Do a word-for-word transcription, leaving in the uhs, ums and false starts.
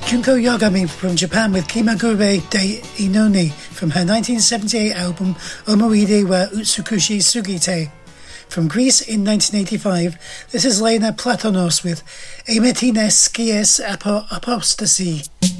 Junko Yagami from Japan with Kimagure de Inoni from her nineteen seventy-eight album Omoide wa Utsukushi Sugite. From Greece in nineteen eighty-five, this is Lena Platonos with Emetines Skies Apo- Apostasy.